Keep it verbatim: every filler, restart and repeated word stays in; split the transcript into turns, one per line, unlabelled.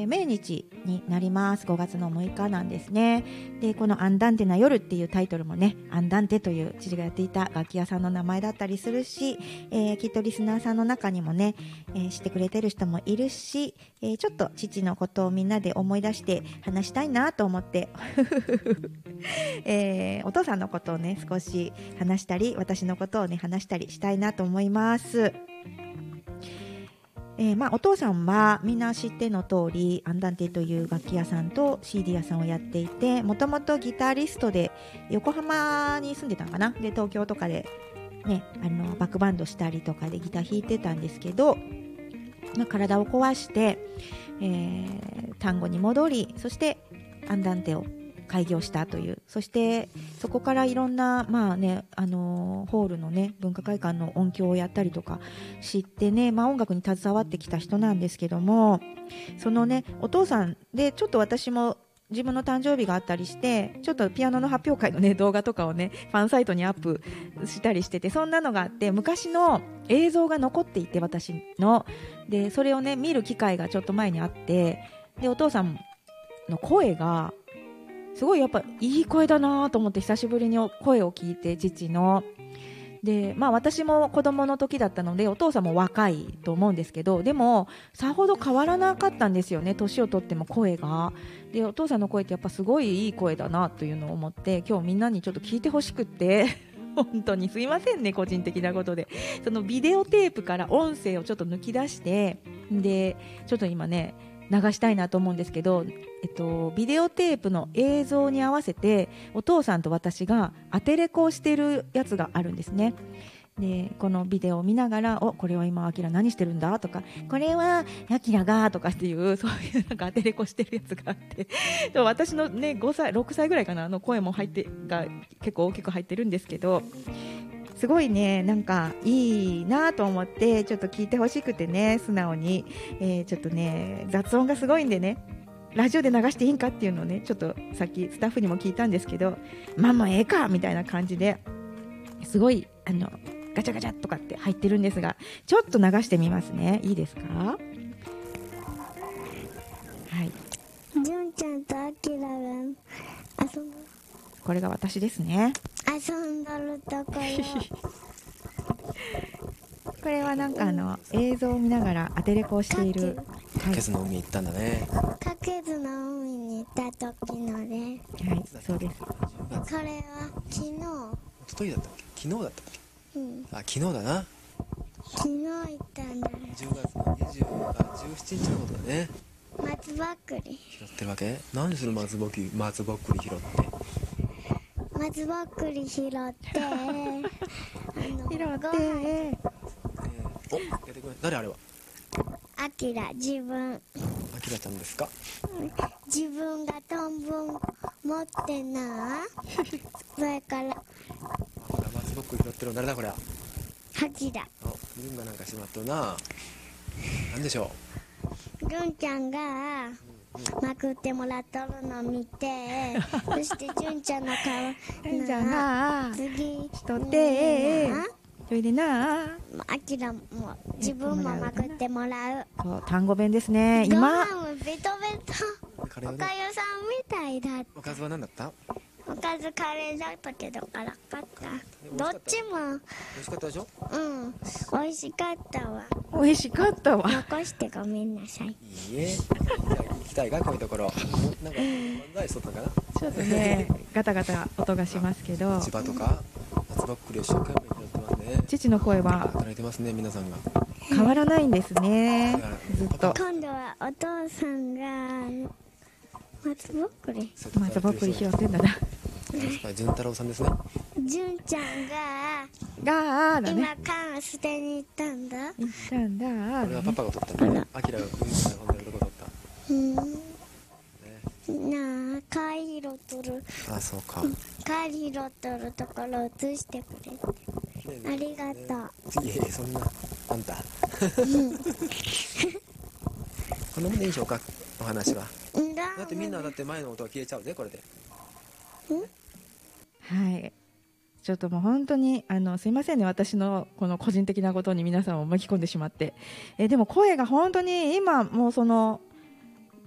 命日になります。ごがつのむいかなんですね。でこのアンダンテな夜っていうタイトルもね、アンダンテという父がやっていた楽器屋さんの名前だったりするし、えー、きっとリスナーさんの中にもね、えー、知ってくれてる人もいるし、えー、ちょっと父のことをみんなで思い出して話したいなと思ってえー、お父さんのことをね少し話したり、私のことをね話したりしたいなと思います。えーまあ、お父さんはみんな知っての通りアンダンテという楽器屋さんと シーディー 屋さんをやっていて、もともとギタリストで横浜に住んでたのかな。で東京とかで、ね、あのバックバンドしたりとかでギター弾いてたんですけど、まあ、体を壊して、えー、単語に戻り、そしてアンダンテを開業したという。そしてそこからいろんな、まあね、あのー、ホールのね文化会館の音響をやったりとか知ってね、まあ、音楽に携わってきた人なんですけども、そのねお父さんでちょっと私も自分の誕生日があったりして、ちょっとピアノの発表会のね動画とかをねファンサイトにアップしたりしてて、そんなのがあって昔の映像が残っていて、私のでそれをね見る機会がちょっと前にあって、でお父さんの声がすごいやっぱいい声だなと思って、久しぶりに声を聞いて、父ので、まあ、私も子供の時だったのでお父さんも若いと思うんですけど、でもさほど変わらなかったんですよね、年を取っても声が。でお父さんの声ってやっぱすごいいい声だなというのを思って、今日みんなにちょっと聞いてほしくって本当にすいませんね、個人的なことで。そのビデオテープから音声をちょっと抜き出して、でちょっと今ね流したいなと思うんですけど、えっと、ビデオテープの映像に合わせてお父さんと私がアテレコをしているやつがあるんですね。でこのビデオを見ながら、おこれは今アキラ何してるんだとか、これはアキラがとかっていう、そういうなんかアテレコしてるやつがあってで私の、ね、ごさいろくさいぐらいかなの声も入ってが結構大きく入ってるんですけど、すごいねなんかいいなと思ってちょっと聞いてほしくてね、素直に、えー、ちょっとね雑音がすごいんでね、ラジオで流していいんかっていうのをねちょっとさっきスタッフにも聞いたんですけど、まあまあええかみたいな感じですごいあのガチャガチャとかって入ってるんですが、ちょっと流してみますね。いいですか？はい。
じゅんちゃんとあきらが遊んどる。
これが私ですね。
遊んどるところ
これはなんかあの映像を見ながらアテレコをしている。
かけずの海行ったんだね。
かけずの海に行った時のね。
はい、そうです。
これは昨日。
一昨日だったっけ？昨日だったっけ？
うん。
あ、昨日だな。
昨日行ったんだね。
じゅうがつのにじゅう、あ、じゅうしちにちのことだね。
松ぼっくり
拾ってるわけ？何する松ぼっくり、松ぼっくり拾って。
松ぼっくり拾ってあの
拾って、
ご飯
えー、お、出てくる。誰あれは？
あきら、自分
あきらちゃんですか？
自分がトンボ持ってなそれから
ほら松ぼっくり拾ってるの誰だこれ？あ
きら
自分がなんかしてもらってるな。なんでしょ
うるんちゃんがまくってもらっとるの見てそしてじゅんちゃんの顔
じゃあな
次
とって
な
それでな
あきらも自分もまくってもらう。
そう単語弁ですね。
ご
今
飯もベトベト
カレーはね
おかゆさんみたいだった。
おかずは何だった？
おかずカレーだったけど辛かったどっちも
美味しかったでしょ？
うん美味しかったわ。
美味しかったわ。
残してごめんなさい。
いいえ。じゃあ行きたいかこういうところ。なんか漫才しとったかな。
ちょっとねガタガタ音がしますけど、
千葉とか松ぼっくりを一生懸命拾ってますね。
父の声は
働いてますね皆さんが。
変わらないんですね。ずっと
今度はお父さんが松ぼっくり
松ぼっくり拾ってんだな。
潤太郎さんですね。
じゅんちゃんが
がーだね。
今缶捨てに行ったんだ。
行ったんだーだね。
これはパパが取ったんだ。アキラが海から飛んでるとこ取った。
うん
ね、
なあ貝拾取る
あ、そうか。
貝拾取るところ映してくれてありがとう。
いやいやそんなあんた。こんなもんでいいでしょうかお話は。
だ
だってみんなだって前の音が消えちゃうぜこれで。
はい。ちょっともう本当にあのすいませんね、私のこの個人的なことに皆さんを巻き込んでしまって。えでも声が本当に今もうその